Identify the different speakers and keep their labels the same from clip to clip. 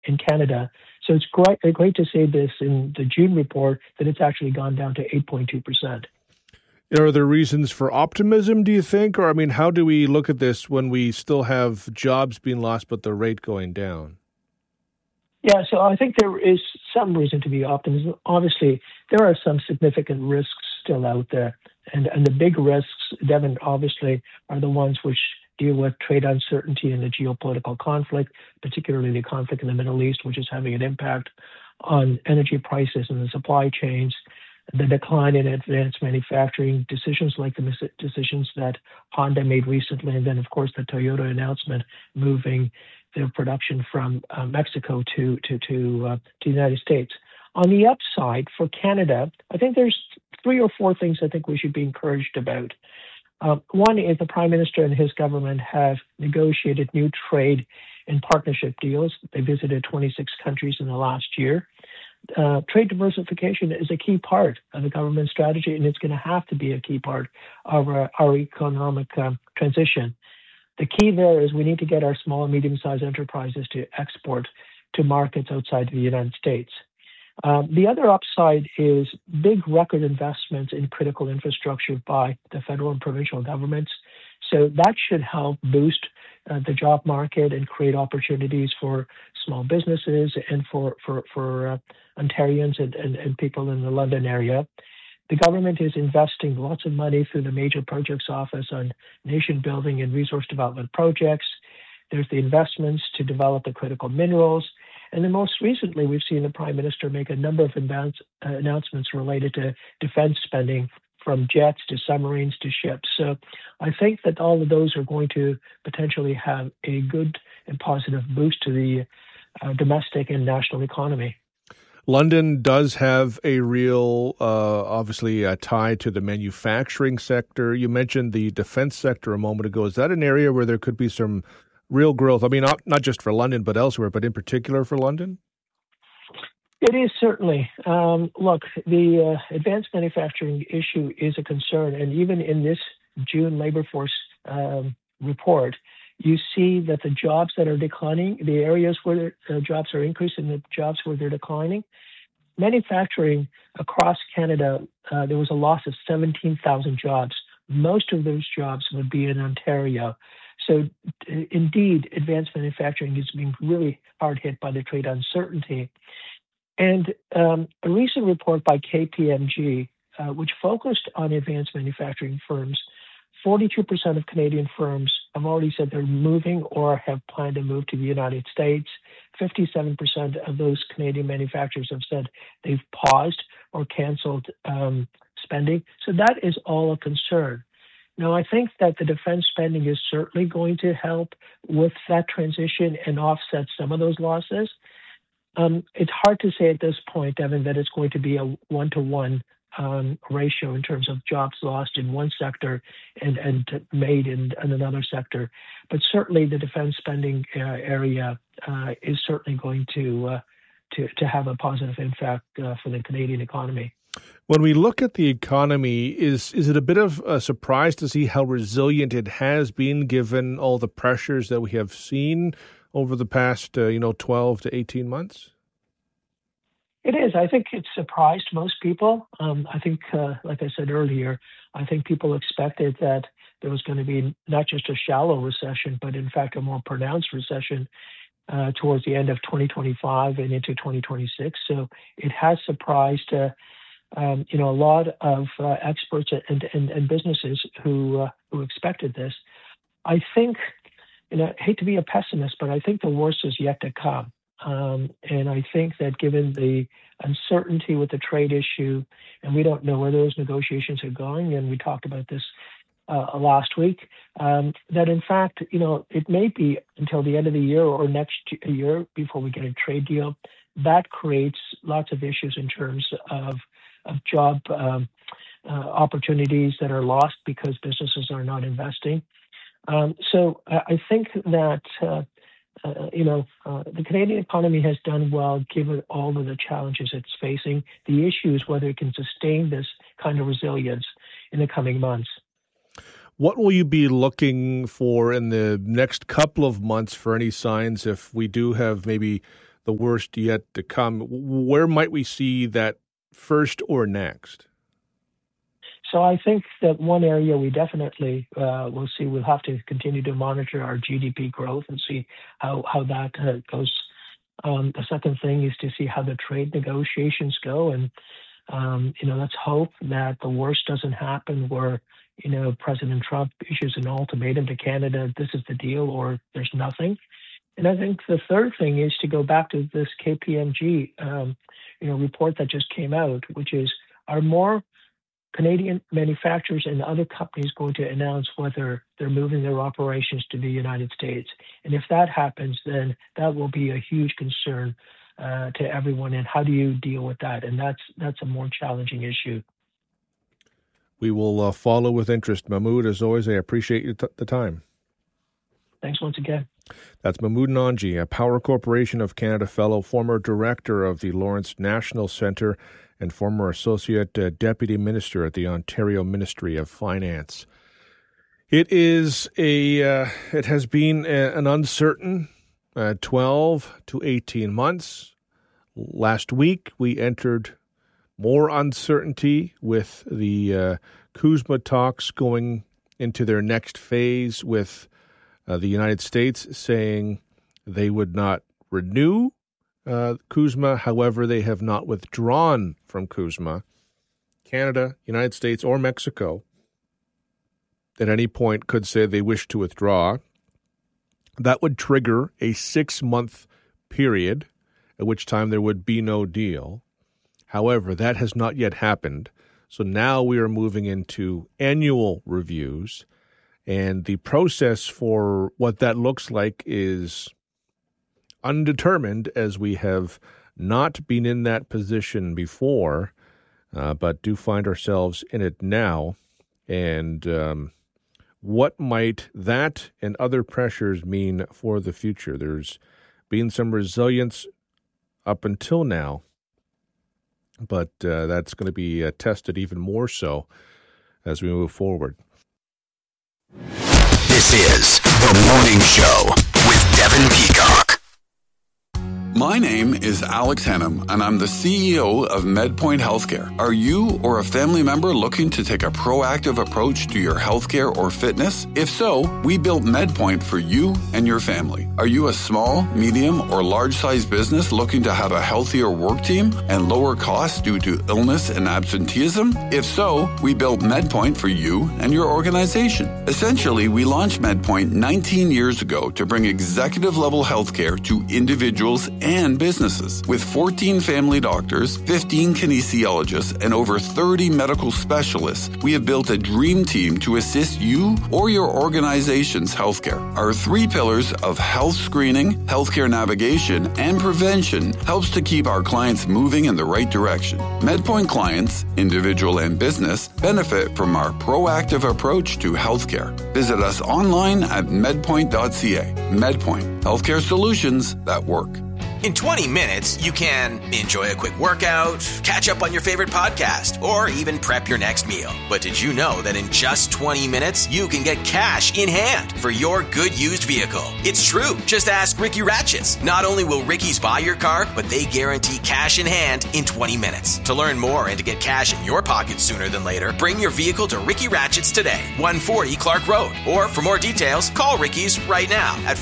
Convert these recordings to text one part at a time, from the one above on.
Speaker 1: in Canada. So it's great to say this in the June report that it's actually gone down to 8.2%.
Speaker 2: Are there reasons for optimism, do you think? Or, I mean, how do we look at this when we still have jobs being lost but the rate going down?
Speaker 1: Yeah, so I think there is some reason to be optimism. Obviously, there are some significant risks still out there. And the big risks, Devin, obviously, are the ones which deal with trade uncertainty and the geopolitical conflict, particularly the conflict in the Middle East, which is having an impact on energy prices and the supply chains, the decline in advanced manufacturing, decisions like the decisions that Honda made recently, and then, of course, the Toyota announcement moving their production from Mexico to the United States. On the upside, for Canada, I think there's 3 or 4 things I think we should be encouraged about. One is the Prime Minister and his government have negotiated new trade and partnership deals. They visited 26 countries in the last year. Trade diversification is a key part of the government strategy, and it's going to have to be a key part of our economic transition. The key there is we need to get our small and medium-sized enterprises to export to markets outside of the United States. The other upside is big record investments in critical infrastructure by the federal and provincial governments. So that should help boost the job market and create opportunities for small businesses and for Ontarians and people in the London area. The government is investing lots of money through the Major Projects Office on nation building and resource development projects. There's the investments to develop the critical minerals. And then most recently, we've seen the Prime Minister make a number of announcements related to defense spending, from jets to submarines to ships. So I think that all of those are going to potentially have a good and positive boost to the domestic and national economy.
Speaker 2: London does have a real, obviously, tie to the manufacturing sector. You mentioned the defense sector a moment ago. Is that an area where there could be some real growth? I mean, not just for London, but elsewhere, but in particular for London?
Speaker 1: It is certainly. Look, the advanced manufacturing issue is a concern. And even in this June labor force report, you see that the jobs that are declining, the areas where the jobs are increasing, the jobs where they're declining, manufacturing across Canada, there was a loss of 17,000 jobs. Most of those jobs would be in Ontario. So indeed, advanced manufacturing is being really hard hit by the trade uncertainty. And a recent report by KPMG, which focused on advanced manufacturing firms, 42% of Canadian firms have already said they're moving or have planned to move to the United States. 57% of those Canadian manufacturers have said they've paused or canceled spending. So that is all a concern. Now, I think that the defense spending is certainly going to help with that transition and offset some of those losses. It's hard to say at this point, Evan, that it's going to be a one-to-one ratio in terms of jobs lost in one sector and made in another sector. But certainly the defense spending area is certainly going to have a positive impact for the Canadian economy.
Speaker 2: When we look at the economy, is it a bit of a surprise to see how resilient it has been given all the pressures that we have seen over the past 12 to 18 months?
Speaker 1: It is. I think it surprised most people. I think, like I said earlier, I think people expected that there was going to be not just a shallow recession, but in fact a more pronounced recession towards the end of 2025 and into 2026. So it has surprised a lot of experts and businesses who expected this. I think, I hate to be a pessimist, but I think the worst is yet to come. And I think that given the uncertainty with the trade issue, and we don't know where those negotiations are going, and we talked about this last week, that in fact, it may be until the end of the year or next year before we get a trade deal. That creates lots of issues in terms of job opportunities that are lost because businesses are not investing. So I think that the Canadian economy has done well given all of the challenges it's facing. The issue is whether it can sustain this kind of resilience in the coming months.
Speaker 2: What will you be looking for in the next couple of months for any signs if we do have maybe the worst yet to come. Where might we see that first or next?
Speaker 1: So I think that one area we definitely will see, we'll have to continue to monitor our GDP growth and see how that goes. The second thing is to see how the trade negotiations go. And, let's hope that the worst doesn't happen where, President Trump issues an ultimatum to Canada, this is the deal or there's nothing. And I think the third thing is to go back to this KPMG, report that just came out, which is, are more Canadian manufacturers and other companies going to announce whether they're moving their operations to the United States? And if that happens, then that will be a huge concern to everyone. And how do you deal with that? And that's a more challenging issue.
Speaker 2: We will follow with interest. Mahmoud, as always, I appreciate the time.
Speaker 1: Thanks once again.
Speaker 2: That's Mahmoud Nanji, a Power Corporation of Canada Fellow, former Director of the Lawrence National Centre, and former Associate Deputy Minister at the Ontario Ministry of Finance. It has been an uncertain 12 to 18 months. Last week, we entered more uncertainty with the CUSMA talks going into their next phase, with the United States saying they would not renew CUSMA. However, they have not withdrawn from CUSMA. Canada, United States, or Mexico at any point could say they wish to withdraw. That would trigger a 6-month period at which time there would be no deal. However, that has not yet happened. So now we are moving into annual reviews, and the process for what that looks like is undetermined, as we have not been in that position before, but do find ourselves in it now. And what might that and other pressures mean for the future? There's been some resilience up until now, but that's going to be tested even more so as we move forward.
Speaker 3: This is The Morning Show with Devin Peacock. My name is Alex Hennam, and I'm the CEO of MedPoint Healthcare. Are you or a family member looking to take a proactive approach to your healthcare or fitness? If so, we built MedPoint for you and your family. Are you a small, medium, or large-sized business looking to have a healthier work team and lower costs due to illness and absenteeism? If so, we built MedPoint for you and your organization. Essentially, we launched MedPoint 19 years ago to bring executive-level healthcare to individuals and businesses. With 14 family doctors, 15 kinesiologists, and over 30 medical specialists, we have built a dream team to assist you or your organization's healthcare. Our 3 pillars of health screening, healthcare navigation, and prevention helps to keep our clients moving in the right direction. MedPoint clients, individual and business, benefit from our proactive approach to healthcare. Visit us online at medpoint.ca. MedPoint, healthcare solutions that work.
Speaker 4: In 20 minutes, you can enjoy a quick workout, catch up on your favorite podcast, or even prep your next meal. But did you know that in just 20 minutes, you can get cash in hand for your good used vehicle? It's true. Just ask Ricky Ratchets. Not only will Ricky's buy your car, but they guarantee cash in hand in 20 minutes. To learn more and to get cash in your pocket sooner than later, bring your vehicle to Ricky Ratchets today, 140 Clark Road. Or for more details, call Ricky's right now at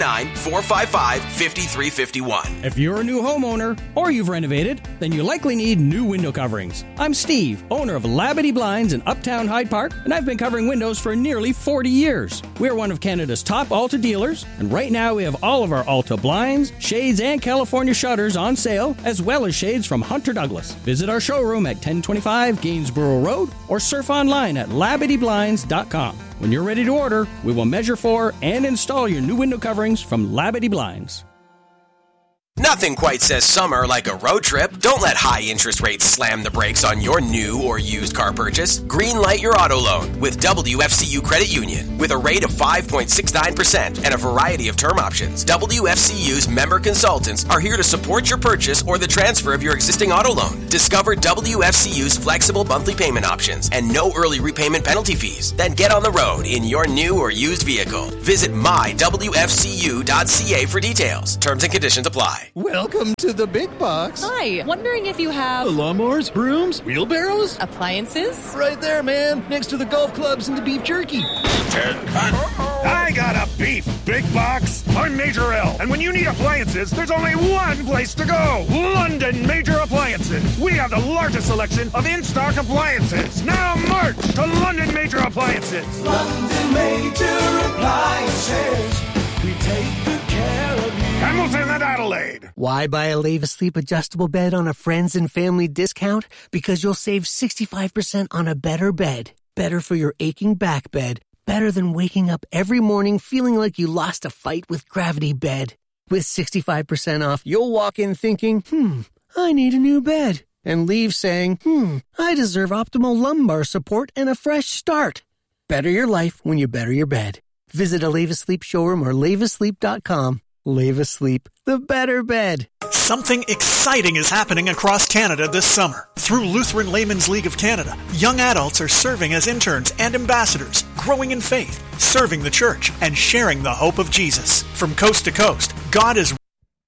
Speaker 4: 519-455-5351.
Speaker 5: If you're a new homeowner or you've renovated, then you likely need new window coverings. I'm Steve, owner of Labadee Blinds in Uptown Hyde Park, and I've been covering windows for nearly 40 years. We're one of Canada's top Alta dealers, and right now we have all of our Alta blinds, shades, and California shutters on sale, as well as shades from Hunter Douglas. Visit our showroom at 1025 Gainsborough Road or surf online at LabadeeBlinds.com. When you're ready to order, we will measure for and install your new window coverings from Labadee Blinds.
Speaker 4: Nothing quite says summer like a road trip. Don't let high interest rates slam the brakes on your new or used car purchase. Greenlight your auto loan with WFCU Credit Union. With a rate of 5.69% and a variety of term options, WFCU's member consultants are here to support your purchase or the transfer of your existing auto loan. Discover WFCU's flexible monthly payment options and no early repayment penalty fees. Then get on the road in your new or used vehicle. Visit mywfcu.ca for details. Terms and conditions apply.
Speaker 6: Hi. Welcome to the big box.
Speaker 7: Hi. Wondering if you have...
Speaker 6: Lawnmowers, brooms, wheelbarrows?
Speaker 7: Appliances?
Speaker 6: Right there, man. Next to the golf clubs and the beef jerky.
Speaker 8: I got a beef big box. I'm Major L. And when you need appliances, there's only one place to go. London Major Appliances. We have the largest selection of in-stock appliances. Now march to London Major Appliances.
Speaker 9: London Major Appliances. We take good care of you.
Speaker 8: Hamilton and Adelaide.
Speaker 10: Why buy a Lave Asleep adjustable bed on a friends and family discount? Because you'll save 65% on a better bed. Better for your aching back bed. Better than waking up every morning feeling like you lost a fight with Gravity Bed. With 65% off, you'll walk in thinking, I need a new bed. And leave saying, I deserve optimal lumbar support and a fresh start. Better your life when you better your bed. Visit a Lave Asleep showroom or laveasleep.com. Lave Asleep, the better bed.
Speaker 11: Something exciting is happening across Canada this summer. Through Lutheran Laymen's League of Canada, young adults are serving as interns and ambassadors, growing in faith, serving the church, and sharing the hope of Jesus. From coast to coast, God is...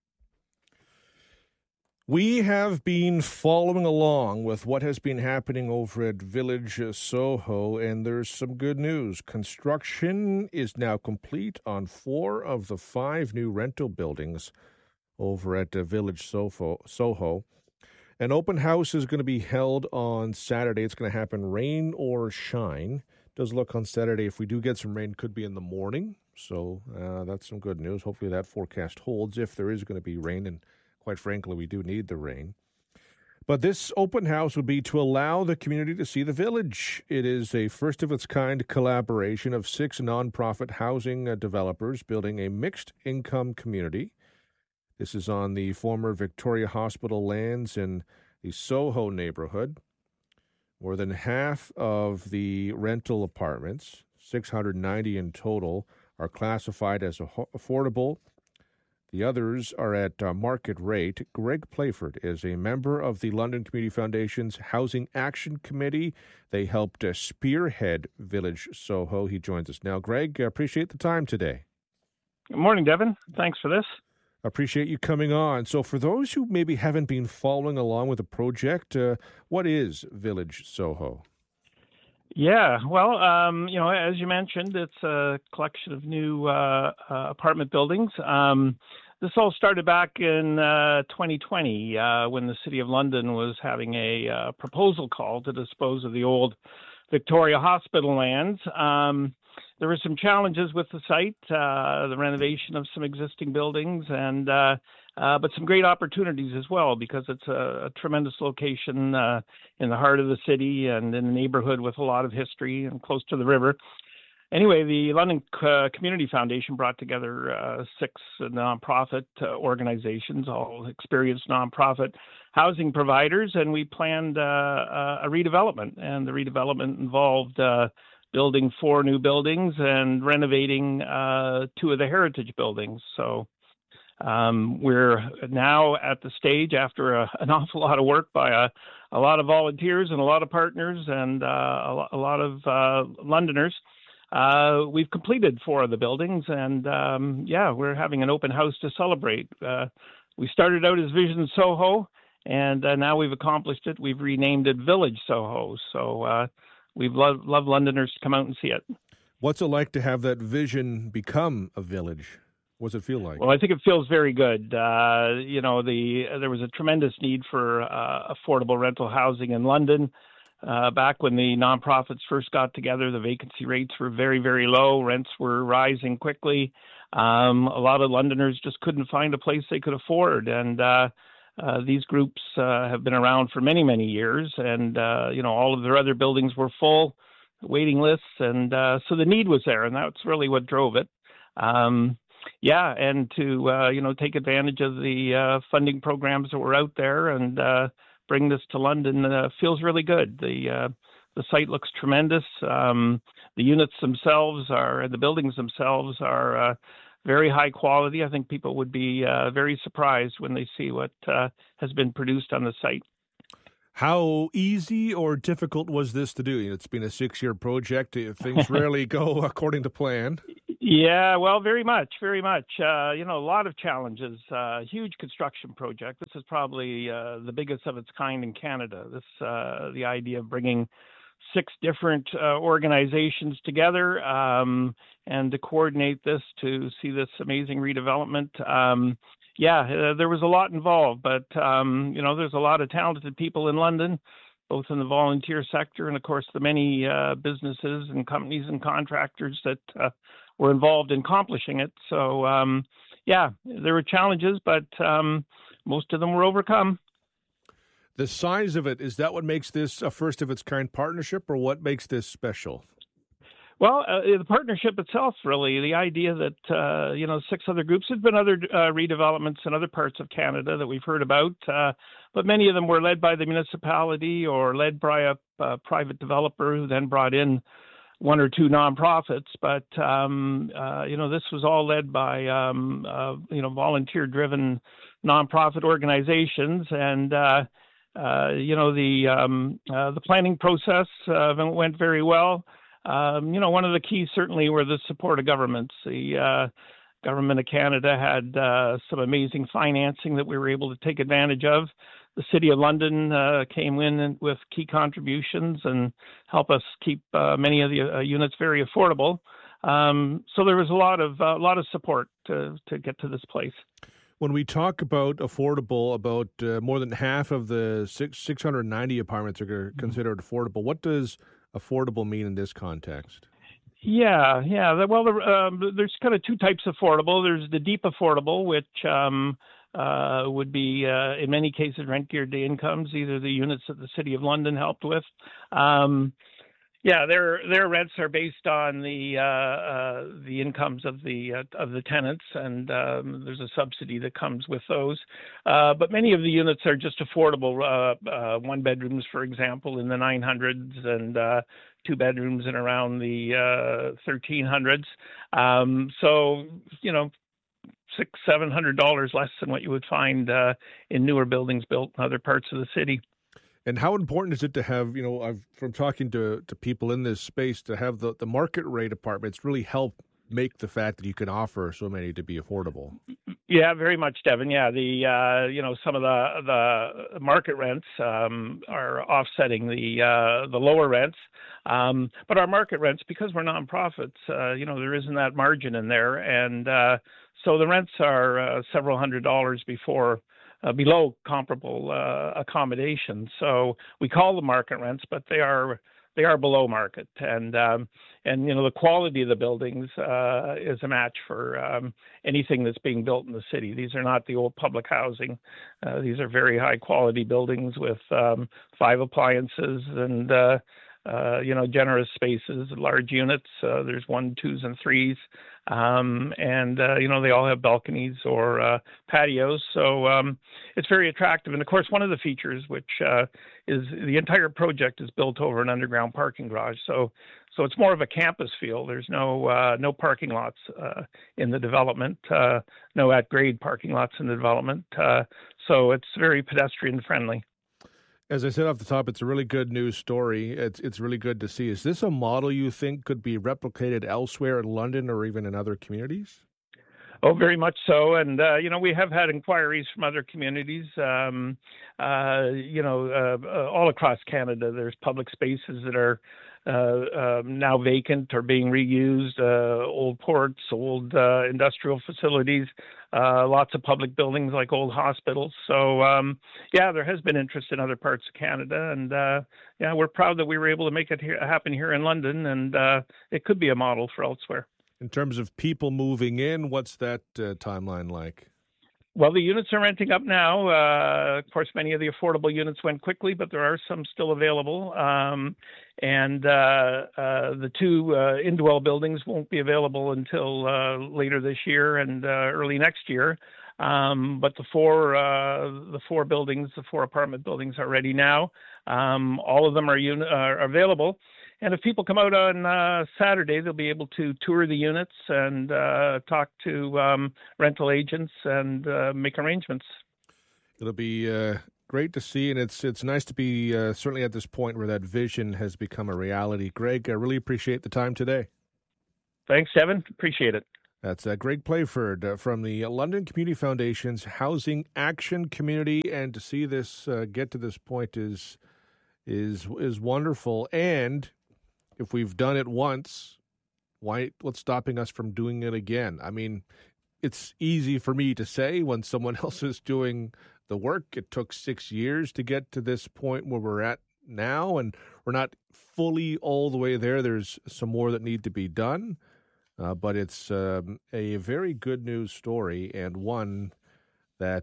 Speaker 2: We have been following along with what has been happening over at Village Soho, and there's some good news. Construction is now complete on 4 of the 5 new rental buildings over at Village Soho. An open house is going to be held on Saturday. It's going to happen rain or shine. It does look on Saturday, if we do get some rain, could be in the morning. So that's some good news. Hopefully that forecast holds if there is going to be rain, and quite frankly, we do need the rain. But this open house would be to allow the community to see the village. It is a first-of-its-kind collaboration of 6 nonprofit housing developers building a mixed-income community. This is on the former Victoria Hospital lands in the Soho neighborhood. More than half of the rental apartments, 690 in total, are classified as affordable. The others are at market rate. Greg Playford is a member of the London Community Foundation's Housing Action Committee. They helped spearhead Village Soho. He joins us now. Greg, appreciate the time today.
Speaker 12: Good morning, Devin. Thanks for this.
Speaker 2: Appreciate you coming on. So for those who maybe haven't been following along with the project, what is Village Soho?
Speaker 12: Yeah, well, as you mentioned, it's a collection of new apartment buildings. This all started back in 2020 when the City of London was having a proposal call to dispose of the old Victoria Hospital lands. There were some challenges with the site, the renovation of some existing buildings, and but some great opportunities as well, because it's a tremendous location in the heart of the city and in a neighborhood with a lot of history and close to the river. Anyway, the London Community Foundation brought together 6 nonprofit organizations, all experienced nonprofit housing providers, and we planned a redevelopment. And the redevelopment involved building 4 new buildings and renovating 2 of the heritage buildings. So we're now at the stage, after an awful lot of work by a lot of volunteers and a lot of partners and a lot of Londoners. We've completed 4 of the buildings, and we're having an open house to celebrate. We started out as Vision Soho, and now we've accomplished it. We've renamed it Village Soho. So we've loved Londoners to come out and see it.
Speaker 2: What's it like to have that vision become a village? What does it feel like?
Speaker 12: Well, I think it feels very good. There was a tremendous need for affordable rental housing in London. Back when the nonprofits first got together, the vacancy rates were very, very low. Rents were rising quickly. A lot of Londoners just couldn't find a place they could afford. And these groups have been around for many, many years. And, all of their other buildings were full, waiting lists. And so the need was there. And that's really what drove it. And to, take advantage of the funding programs that were out there and bring this to London feels really good. The site looks tremendous. The units themselves the buildings themselves are very high quality. I think people would be very surprised when they see what has been produced on the site.
Speaker 2: How easy or difficult was this to do? It's been a 6-year project. Things rarely go according to plan.
Speaker 12: Yeah, well, very much, very much. A lot of challenges. Huge construction project. This is probably the biggest of its kind in Canada. The idea of bringing 6 different organizations together and to coordinate this to see this amazing redevelopment. There was a lot involved, but there's a lot of talented people in London, both in the volunteer sector and, of course, the many businesses and companies and contractors that were involved in accomplishing it. So, there were challenges, but most of them were overcome.
Speaker 2: The size of it, is that what makes this a first-of-its-kind partnership, or what makes this special?
Speaker 12: Well, the partnership itself, really, the idea that, 6 other groups, there's been other redevelopments in other parts of Canada that we've heard about, but many of them were led by the municipality or led by a private developer who then brought in 1 or 2 nonprofits. But, this was all led by, volunteer-driven nonprofit organizations. And, the planning process went very well. One of the keys certainly were the support of governments. The government of Canada had some amazing financing that we were able to take advantage of. The City of London came in with key contributions and helped us keep many of the units very affordable. So there was a lot of support to get to this place.
Speaker 2: When we talk about affordable, about more than half of the 690 apartments are considered affordable. What does affordable mean in this context?
Speaker 12: Yeah. Well, there's kind of 2 types of affordable. There's the deep affordable, which would be, in many cases, rent-geared to incomes, either the units that the City of London helped with. Their rents are based on the incomes of the tenants, and there's a subsidy that comes with those. But many of the units are just affordable, 1 bedrooms, for example, in the 900s, and 2 bedrooms in around the 1300s. So $600-700 less than what you would find in newer buildings built in other parts of the city.
Speaker 2: And how important is it to have, from talking to people in this space, to have the market rate apartments really help make the fact that you can offer so many to be affordable?
Speaker 12: Yeah, very much, Devin. Yeah, some of the market rents are offsetting the lower rents, but our market rents, because we're nonprofits, there isn't that margin in there, and so the rents are several $100s below comparable accommodations. So we call them market rents, but they are below market, and the quality of the buildings is a match for anything that's being built in the city. These are not the old public housing. These are very high quality buildings with 5 appliances and generous spaces, large units. There's 1, 2s, and 3s. They all have balconies or patios. So it's very attractive. And of course, one of the features, which is the entire project is built over an underground parking garage. So it's more of a campus feel. There's no parking lots in the development, no at-grade parking lots in the development. So it's very pedestrian friendly.
Speaker 2: As I said off the top, it's a really good news story. It's really good to see. Is this a model you think could be replicated elsewhere in London or even in other communities?
Speaker 12: Oh, very much so. And, we have had inquiries from other communities, all across Canada. There's public spaces that are now vacant or being reused, old ports, old industrial facilities, lots of public buildings like old hospitals. So, there has been interest in other parts of Canada. And, we're proud that we were able to make it happen here in London. And it could be a model for elsewhere.
Speaker 2: In terms of people moving in, what's that timeline like?
Speaker 12: Well, the units are renting up now. Of course, many of the affordable units went quickly, but there are some still available. The 2 Indwell buildings won't be available until later this year and early next year. But the 4 buildings, the 4 apartment buildings are ready now. All of them are available. And if people come out on Saturday, they'll be able to tour the units and talk to rental agents and make arrangements.
Speaker 2: It'll be great to see, and it's nice to be certainly at this point where that vision has become a reality. Greg, I really appreciate the time today.
Speaker 12: Thanks, Devin. Appreciate it.
Speaker 2: That's Greg Playford from the London Community Foundation's Housing Action Community, and to see this get to this point is wonderful. And if we've done it once, what's stopping us from doing it again? I mean, it's easy for me to say when someone else is doing the work. It took 6 years to get to this point where we're at now, and we're not fully all the way there. There's some more that need to be done. But it's a very good news story, and one that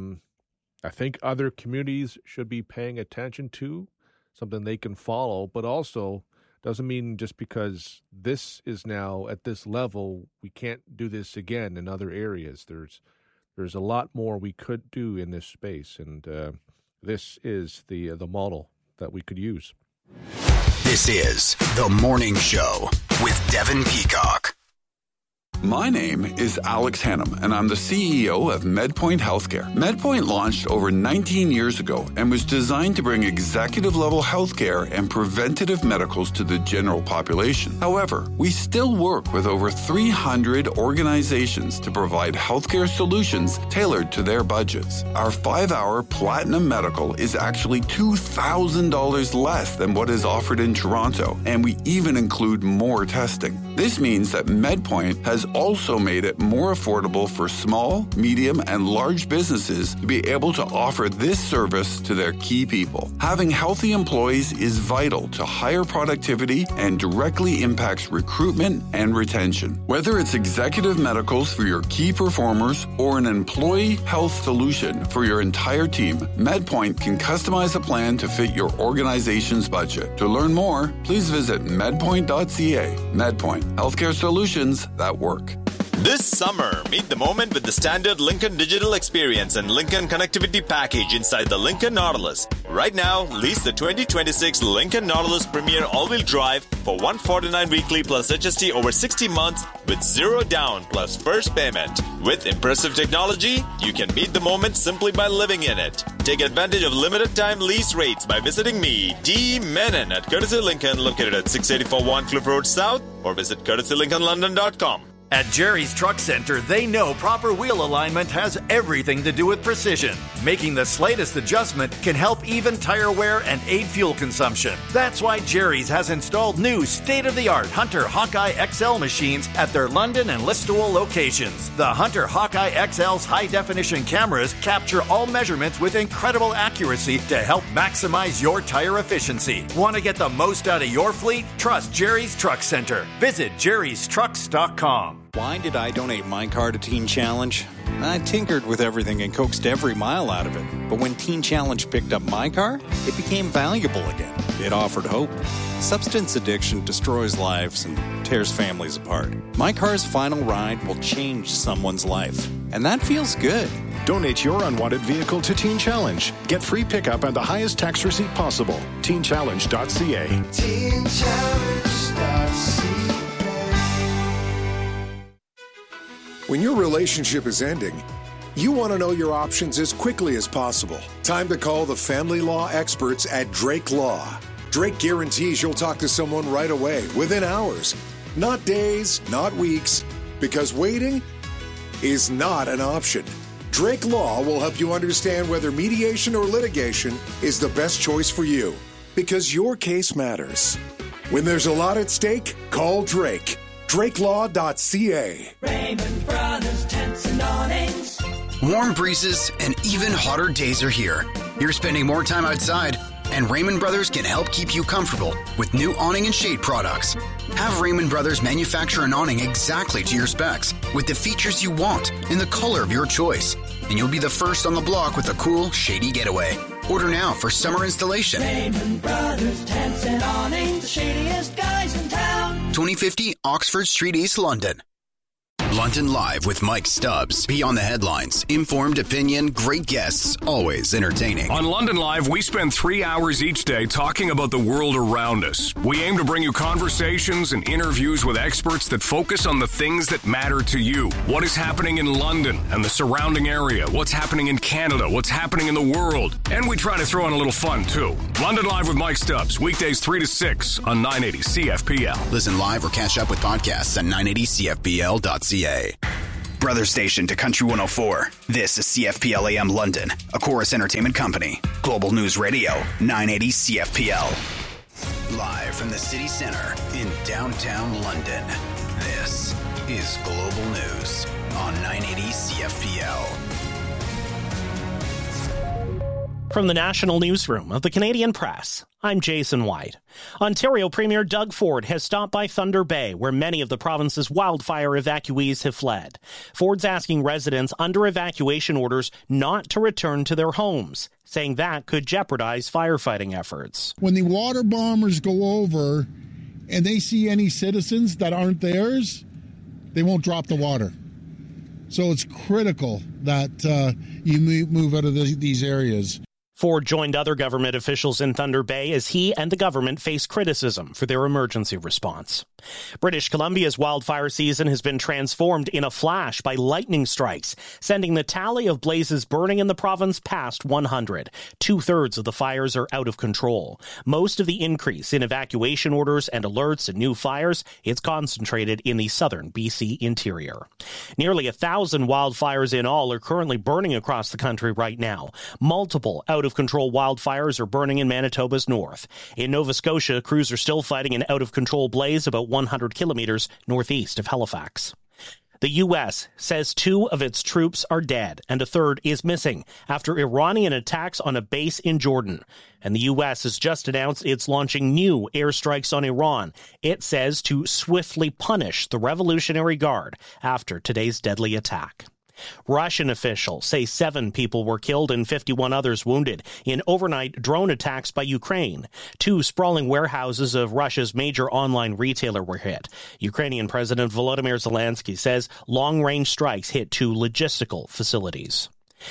Speaker 2: I think other communities should be paying attention to, something they can follow, but also doesn't mean just because this is now at this level, we can't do this again in other areas. There's a lot more we could do in this space, and this is the model that we could use.
Speaker 4: This is The Morning Show with Devin Peacock.
Speaker 3: My name is Alex Hannum, and I'm the CEO of MedPoint Healthcare. MedPoint launched over 19 years ago and was designed to bring executive-level healthcare and preventative medicals to the general population. However, we still work with over 300 organizations to provide healthcare solutions tailored to their budgets. Our 5-hour Platinum Medical is actually $2,000 less than what is offered in Toronto, and we even include more testing. This means that MedPoint has also made it more affordable for small, medium, and large businesses to be able to offer this service to their key people. Having healthy employees is vital to higher productivity and directly impacts recruitment and retention. Whether it's executive medicals for your key performers or an employee health solution for your entire team, MedPoint can customize a plan to fit your organization's budget. To learn more, please visit medpoint.ca. MedPoint, healthcare solutions that work.
Speaker 13: This summer, meet the moment with the standard Lincoln Digital Experience and Lincoln Connectivity Package inside the Lincoln Nautilus. Right now, lease the 2026 Lincoln Nautilus Premier All-Wheel Drive for $149 weekly plus HST over 60 months with zero down plus first payment. With impressive technology, you can meet the moment simply by living in it. Take advantage of limited time lease rates by visiting me, D. Menon, at Courtesy Lincoln, located at 684 Warncliffe Road South, or visit courtesylincolnlondon.com.
Speaker 14: At Jerry's Truck Center, they know proper wheel alignment has everything to do with precision. Making the slightest adjustment can help even tire wear and aid fuel consumption. That's why Jerry's has installed new state-of-the-art Hunter Hawkeye XL machines at their London and Listowel locations. The Hunter Hawkeye XL's high-definition cameras capture all measurements with incredible accuracy to help maximize your tire efficiency. Want to get the most out of your fleet? Trust Jerry's Truck Center. Visit jerrystrucks.com.
Speaker 15: Why did I donate my car to Teen Challenge? I tinkered with everything and coaxed every mile out of it. But when Teen Challenge picked up my car, it became valuable again. It offered hope. Substance addiction destroys lives and tears families apart. My car's final ride will change someone's life. And that feels good.
Speaker 16: Donate your unwanted vehicle to Teen Challenge. Get free pickup and the highest tax receipt possible. TeenChallenge.ca.
Speaker 9: TeenChallenge.ca.
Speaker 17: When your relationship is ending, you want to know your options as quickly as possible. Time to call the family law experts at Drake Law. Drake guarantees you'll talk to someone right away, within hours. Not days, not weeks, because waiting is not an option. Drake Law will help you understand whether mediation or litigation is the best choice for you, because your case matters. When there's a lot at stake, call Drake. DrakeLaw.ca.
Speaker 9: Raymond Brothers Tents and Awnings.
Speaker 4: Warm breezes and even hotter days are here. You're spending more time outside, and Raymond Brothers can help keep you comfortable with new awning and shade products. Have Raymond Brothers manufacture an awning exactly to your specs, with the features you want in the color of your choice, and you'll be the first on the block with a cool, shady getaway. Order now for summer installation.
Speaker 9: Raymond Brothers Tents and Awnings, the shadiest guys in town.
Speaker 4: 2050 Oxford Street, East London.
Speaker 18: London Live with Mike Stubbs. Beyond the headlines, informed opinion, great guests, always entertaining.
Speaker 19: On London Live, we spend 3 hours each day talking about the world around us. We aim to bring you conversations and interviews with experts that focus on the things that matter to you. What is happening in London and the surrounding area? What's happening in Canada? What's happening in the world? And we try to throw in a little fun, too. London Live with Mike Stubbs, weekdays 3 to 6 on 980 CFPL.
Speaker 18: Listen live or catch up with podcasts at 980CFPL.ca. Brother station to Country 104. This is CFPL AM London, a Chorus Entertainment Company. Global News Radio, 980 CFPL. Live from the city center in downtown London. This is Global News on 980 CFPL.
Speaker 20: From the National Newsroom of the Canadian Press, I'm Jason White. Ontario Premier Doug Ford has stopped by Thunder Bay, where many of the province's wildfire evacuees have fled. Ford's asking residents under evacuation orders not to return to their homes, saying that could jeopardize firefighting efforts.
Speaker 21: When the water bombers go over and they see any citizens that aren't theirs, they won't drop the water. So it's critical that you move out of these areas.
Speaker 20: Ford joined other government officials in Thunder Bay as he and the government face criticism for their emergency response. British Columbia's wildfire season has been transformed in a flash by lightning strikes, sending the tally of blazes burning in the province past 100. 2/3 of the fires are out of control. Most of the increase in evacuation orders and alerts and new fires is concentrated in the southern BC interior. Nearly 1,000 wildfires in all are currently burning across the country right now. Multiple out-of-control wildfires are burning in Manitoba's north. In Nova Scotia, crews are still fighting an out-of-control blaze about 100 kilometers northeast of Halifax. The U.S. says 2 of its troops are dead and a 3rd is missing after Iranian attacks on a base in Jordan. And the U.S. has just announced it's launching new airstrikes on Iran, it says to swiftly punish the Revolutionary Guard after today's deadly attack. Russian officials say 7 people were killed and 51 others wounded in overnight drone attacks by Ukraine. 2 sprawling warehouses of Russia's major online retailer were hit. Ukrainian President Volodymyr Zelensky says long-range strikes hit 2 logistical facilities.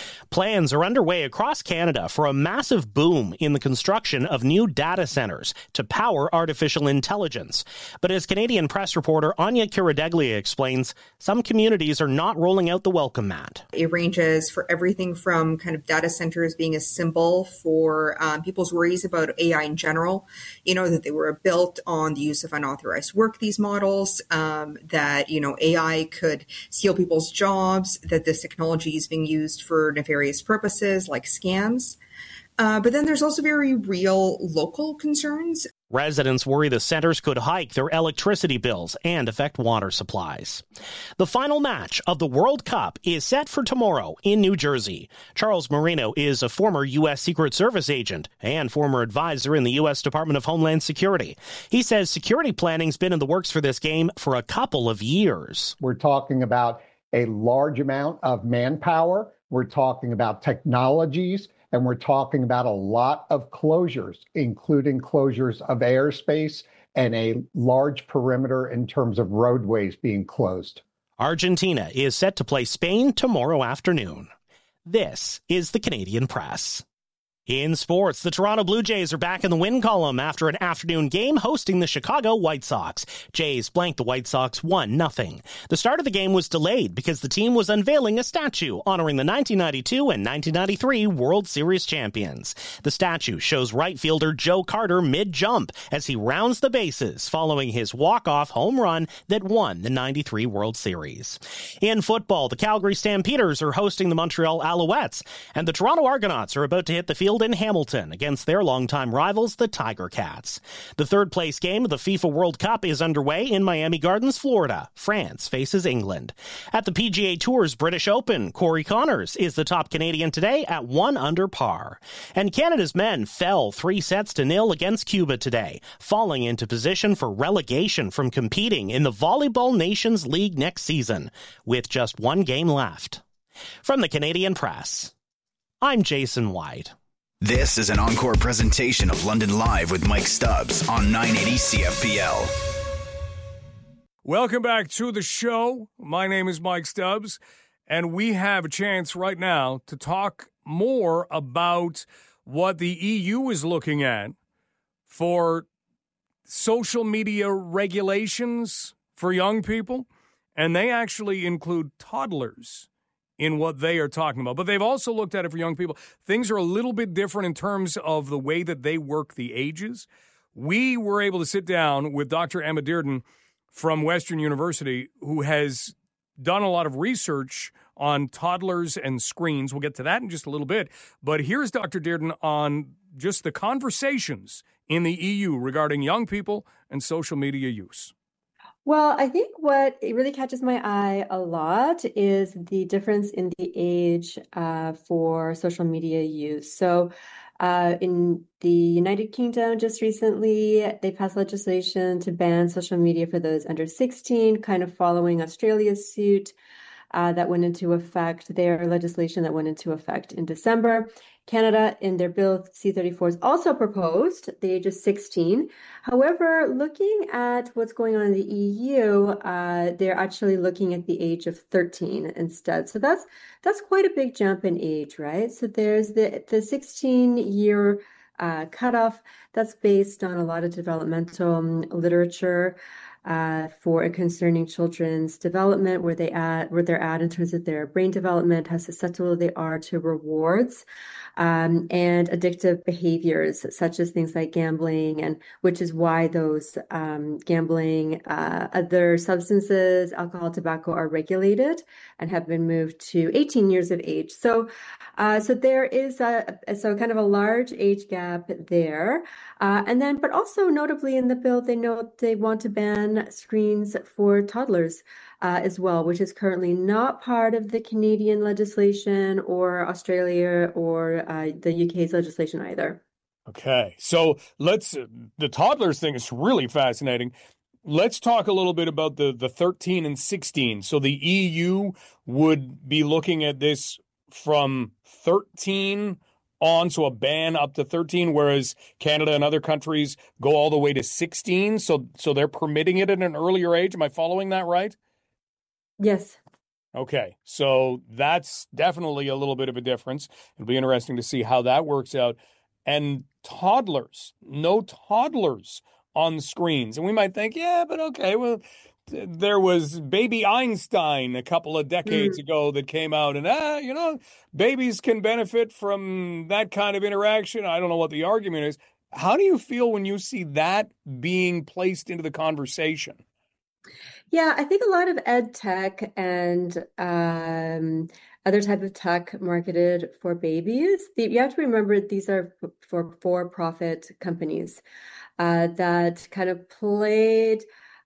Speaker 20: Plans are underway across Canada for a massive boom in the construction of new data centers to power artificial intelligence. But as Canadian Press reporter Anya Kiradeglia explains, some communities are not rolling out the welcome mat.
Speaker 22: It ranges for everything from kind of data centers being a symbol for people's worries about AI in general, that they were built on the use of unauthorized work, these models, that, AI could steal people's jobs, that this technology is being used for nefarious purposes like scams. But then there's also very real local concerns.
Speaker 20: Residents worry the centers could hike their electricity bills and affect water supplies. The final match of the World Cup is set for tomorrow in New Jersey. Charles Marino is a former U.S. Secret Service agent and former advisor in the U.S. Department of Homeland Security. He says security planning's been in the works for this game for a couple of years.
Speaker 23: We're talking about a large amount of manpower. We're talking about technologies, and we're talking about a lot of closures, including closures of airspace and a large perimeter in terms of roadways being closed.
Speaker 20: Argentina is set to play Spain tomorrow afternoon. This is the Canadian Press. In sports, the Toronto Blue Jays are back in the win column after an afternoon game hosting the Chicago White Sox. Jays blanked the White Sox 1-0. The start of the game was delayed because the team was unveiling a statue honoring the 1992 and 1993 World Series champions. The statue shows right fielder Joe Carter mid-jump as he rounds the bases following his walk-off home run that won the 93 World Series. In football, the Calgary Stampeders are hosting the Montreal Alouettes, and the Toronto Argonauts are about to hit the field in Hamilton against their longtime rivals, the Tiger Cats. The third-place game of the FIFA World Cup is underway in Miami Gardens, Florida. France faces England. At the PGA Tour's British Open, Corey Connors is the top Canadian today at 1 under par. And Canada's men fell 3-0 against Cuba today, falling into position for relegation from competing in the Volleyball Nations League next season, with just 1 game left. From the Canadian Press, I'm Jason White.
Speaker 18: This is an encore presentation of London Live with Mike Stubbs on 980 CFPL.
Speaker 1: Welcome back to the show. My name is Mike Stubbs, and we have a chance right now to talk more about what the EU is looking at for social media regulations for young people, and they actually include toddlers in what they are talking about. But they've also looked at it for young people. Things are a little bit different in terms of the way that they work the ages. We were able to sit down with Dr. Emma Dearden from Western University, who has done a lot of research on toddlers and screens. We'll get to that in just a little bit. But here's Dr. Dearden on just the conversations in the EU regarding young people and social media use.
Speaker 5: Well, I think what it really catches my eye a lot is the difference in the age for social media use. So in the United Kingdom, just recently, they passed legislation to ban social media for those under 16, kind of following Australia's suit that went into effect, their legislation that went into effect in December. Canada, in their bill C-34s, also proposed the age of 16. However, looking at what's going on in the EU, they're actually looking at the age of 13 instead. So that's quite a big jump in age, right? So there's the 16-year cutoff that's based on a lot of developmental literature for concerning children's development, where they're at in terms of their brain development, how susceptible they are to rewards, and addictive behaviors such as things like gambling, and which is why those gambling, other substances, alcohol, tobacco are regulated and have been moved to 18 years of age. So there is kind of a large age gap there, but also notably in the bill, they want to ban screens for toddlers as well, which is currently not part of the Canadian legislation or Australia or the UK's legislation either.
Speaker 1: Okay, so the toddlers thing is really fascinating. Let's talk a little bit about the 13 and 16. So the EU would be looking at this from 13 on, so a ban up to 13, whereas Canada and other countries go all the way to 16. So they're permitting it at an earlier age. Am I following that right?
Speaker 5: Yes.
Speaker 1: Okay, so that's definitely a little bit of a difference. It'll be interesting to see how that works out. And toddlers, no toddlers on screens. And we might think, yeah, but okay, well, there was Baby Einstein a couple of decades ago that came out, and, babies can benefit from that kind of interaction. I don't know what the argument is. How do you feel when you see that being placed into the conversation?
Speaker 5: Yeah, I think a lot of ed tech and other type of tech marketed for babies. You have to remember these are for-profit companies that kind of played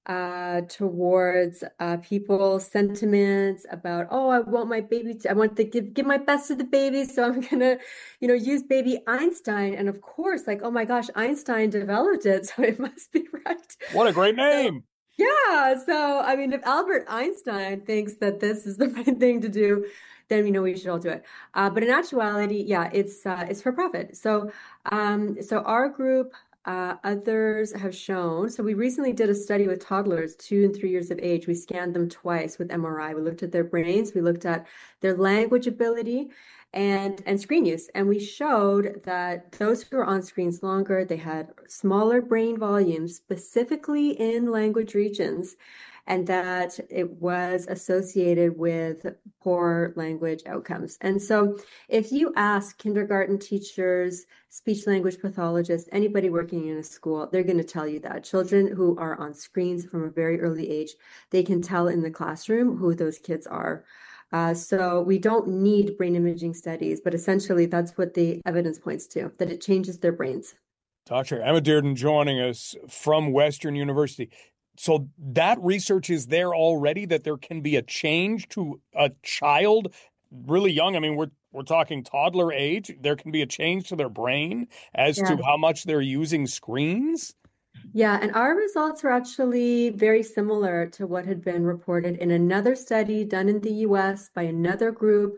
Speaker 5: towards people's sentiments about, I want my baby I want to give my best to the baby, so I'm gonna, use Baby Einstein. And of course, like, oh my gosh, Einstein developed it, so it must be right.
Speaker 1: What a great name.
Speaker 5: Yeah. So, I mean, if Albert Einstein thinks that this is the right thing to do, then we should all do it. But in actuality, yeah, it's for profit. So our group, others have shown. So we recently did a study with toddlers 2 and 3 years of age. We scanned them twice with MRI. We looked at their brains. We looked at their language ability and screen use. And we showed that those who were on screens longer, they had smaller brain volumes, specifically in language regions, and that it was associated with poor language outcomes. And so if you ask kindergarten teachers, speech language pathologists, anybody working in a school, they're going to tell you that children who are on screens from a very early age, they can tell in the classroom who those kids are. So we don't need brain imaging studies, but essentially that's what the evidence points to, that it changes their brains.
Speaker 1: Dr. Emma Dearden joining us from Western University. So that research is there already, that there can be a change to a child really young. I mean, we're talking toddler age. There can be a change to their brain as to how much they're using screens.
Speaker 5: Yeah, and our results were actually very similar to what had been reported in another study done in the US by another group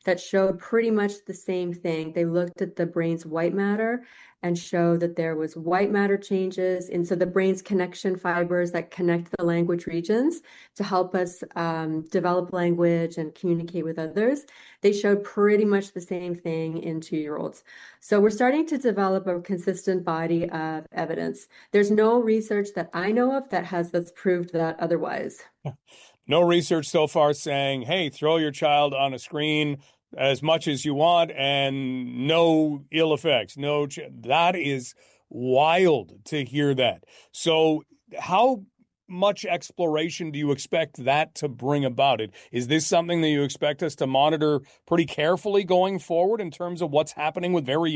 Speaker 5: that showed pretty much the same thing. They looked at the brain's white matter and showed that there was white matter changes. And so the brain's connection fibers that connect the language regions to help us develop language and communicate with others, they showed pretty much the same thing in 2-year-olds. So we're starting to develop a consistent body of evidence. There's no research that I know of that's proved that otherwise.
Speaker 1: No research so far saying, hey, throw your child on a screen as much as you want and no ill effects. That is wild to hear that. So how much exploration do you expect that to bring about? Is this something that you expect us to monitor pretty carefully going forward in terms of what's happening with very